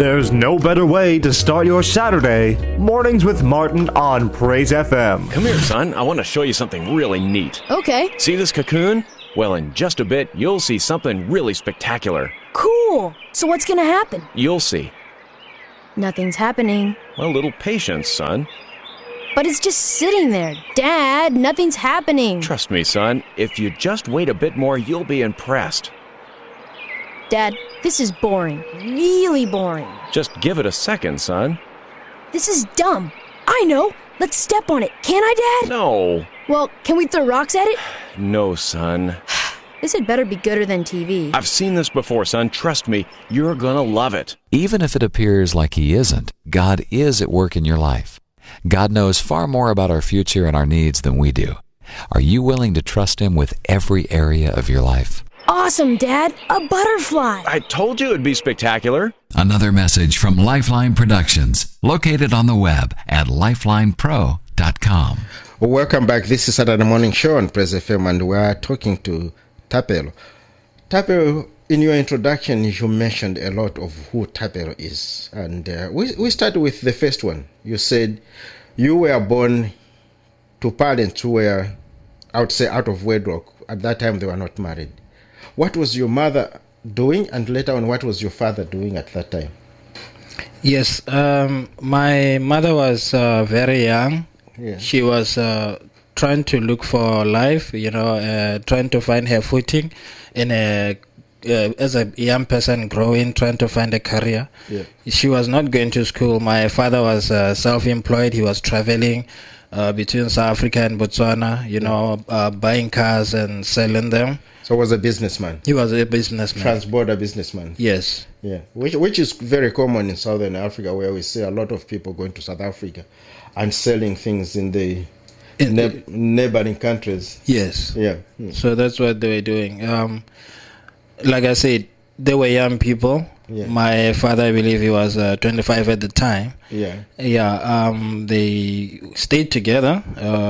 There's no better way to start your Saturday. Mornings with Martin on Praise FM. Come here, son. I want to show you something really neat. Okay. See this cocoon? Well, in just a bit, you'll see something really spectacular. Cool. So what's gonna happen? You'll see. Nothing's happening. A little patience, son. But it's just sitting there. Dad, nothing's happening. Trust me, son. If you just wait a bit more, you'll be impressed. Dad, this is boring. Really boring. Just give it a second, son. This is dumb. I know. Let's step on it. Can I, Dad? No. Well, can we throw rocks at it? No, son. This had better be gooder than TV. I've seen this before, son. Trust me, you're gonna love it. Even if it appears like He isn't, God is at work in your life. God knows far more about our future and our needs than we do. Are you willing to trust Him with every area of your life? Awesome, Dad. A butterfly. I told you it'd be spectacular. Another message from Lifeline Productions, located on the web at lifelinepro.com. Welcome back. This is Saturday Morning Show on Praise FM, and we are talking to Thapelo. Thapelo, in your introduction, you mentioned a lot of who Thapelo is. And we start with the first one. You said you were born to parents who were, I would say, out of wedlock. At that time, they were not married. What was your mother doing, and later on, what was your father doing at that time? Yes, my mother was very young. Yeah. She was trying to look for life, trying to find her footing as a young person growing, trying to find a career. Yeah. She was not going to school. My father was self-employed. He was traveling between South Africa and Botswana, buying cars and selling them. So he was a businessman. He was a businessman. Trans-border businessman. Yes. Yeah, which is very common in Southern Africa, where we see a lot of people going to South Africa and selling things in the neighboring countries. Yes. Yeah. So that's what they were doing. Like I said, they were young people. Yeah. My father, I believe he was 25 at the time. Yeah. Yeah. They stayed together.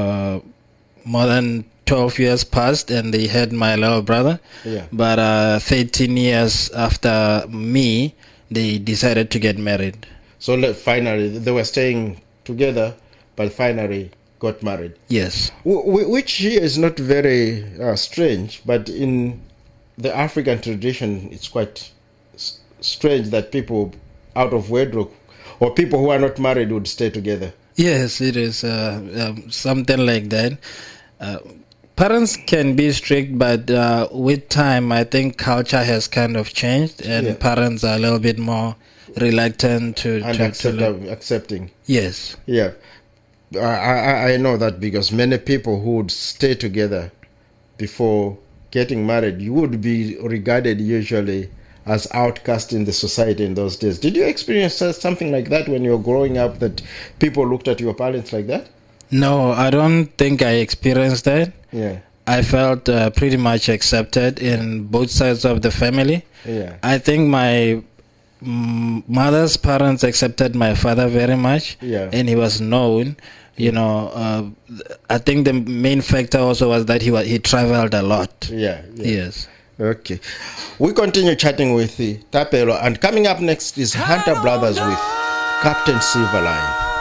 More than 12 years passed, and they had my little brother. Yeah. But 13 years after me, they decided to get married. So finally, they were staying together, but finally got married. Yes. Which here is not very strange, but in the African tradition, it's quite strange that people out of wedlock or people who are not married would stay together. Yes, it is something like that. Parents can be strict, but with time, I think culture has kind of changed, and parents are a little bit more reluctant to accepting. Yes. Yeah. I know that because many people who would stay together before getting married, you would be regarded usually as outcast in the society in those days. Did you experience something like that when you were growing up, that people looked at your parents like that? No, I don't think I experienced that. Yeah. I felt pretty much accepted in both sides of the family. Yeah. I think my mother's parents accepted my father very much. Yeah. And he was known. I think the main factor also was that he traveled a lot. Yeah. Yes. Okay. We continue chatting with Thapelo, and coming up next is Hunter Brothers with Captain Silverline.